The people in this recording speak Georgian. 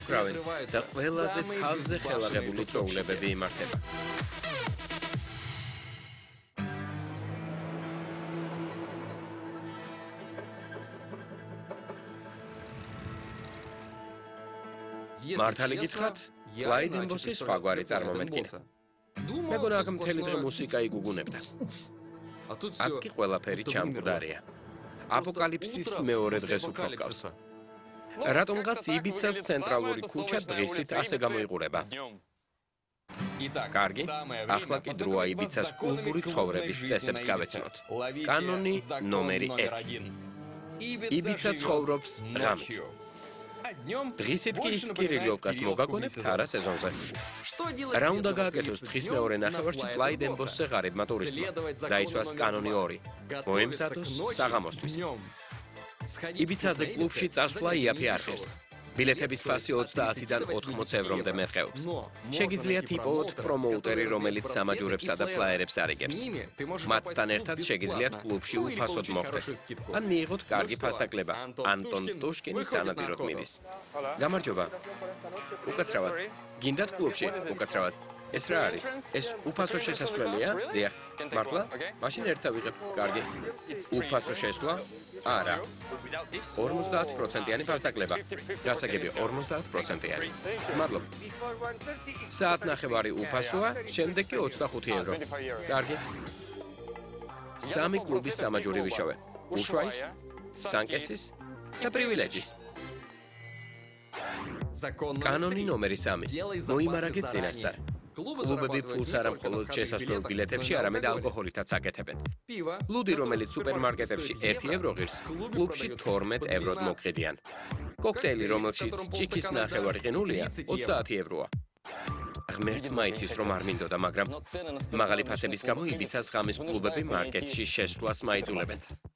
კრავენ და ყველაზე თავზე ხელაღებული წვეულებები იმართება. მართალი გითხრათ, ლაიდენბოსის სხვაგვარი წარმომედგინა. მეგონა აქ მთელი დღე მუსიკა იგუგუნებდა. აქ კი ყველაფერი ჩამკვდარია. აპოკალიფსის მეორე დღეს უფრო ჰგავს. რატომღაც იბიცას ცენტრალური ქუჩა დღისით ასე გამოიყურება? კარგი, ახლა კი დროა იბიცას კლუბური ცხოვრების წესებს გავეცნოთ. კანონი ნომერი 1. იბიცა ცხოვრობს ღამით. დღისით კი ის კირილოვკას მოგაგონებთ არა სეზონზე. რა უნდა გააკეთოს დღის მეორე ნახევარში ლაიდენბოსზე ღარიბმა ტურისტმა? დაიცვას კანონი 2. მოემზადოს საღამოსთვის. იბიცაზე კლუბში წასვლა იაფი არ ღირს. ბილეთების ფასი 30-დან 80 ევრომდე მერყეობს. შეგიძლიათ იპოვოთ პრომოუტერი, რომელიც სამაჯურებსა და ფლაიერებს არიგებს. მათთან ერთად შეგიძლიათ კლუბში უფასოდ მოხვდეთ. ან მიიღოთ კარგი ფასდაკლება. ანტონ ტუშკინის სანადიროდ მიდის. გამარჯობა. უკაცრავად. გინდათ კლუბში? უკაცრავად. ეს რა არის? ეს უფასო შესასვლელია? დიახ. მართლა? მაშინ ერთსა ვიღებ. კარგი. უფასო შესვლა? არა. 50%-იანი ფასდაკლება. გასაგები 50%-იანი. მადლობა. საათნახევარი უფასოა, შემდეგ კი 25 евро. კარგი. სამი კლუბის სამაჯური ვიშოვე. უშვაის, სანკესის და პრივილეჯის. კანონი ნომერი 3. მოიმარაგეთ წინასწარ. კლუბები ფულს არა მხოლოდ შესასვლელ ბილეთებში, არამედ ალკოჰოლითაც აკეთებენ. ლუდი, რომელიც სუპერმარკეტებში 1 евро ღირს, კლუბში 12 ევროდ მოგყიდიან. კოქტეილი, რომელშიც ჭიქის ნახევარი ყინულია, 30 ევროა. ღმერთმა იცის, რომ არ მინდოდა, მაგრამ მაღალი ფასების გამო იბიცას ღამის კლუბები მარკეტში შესვლას მაიძულებენ.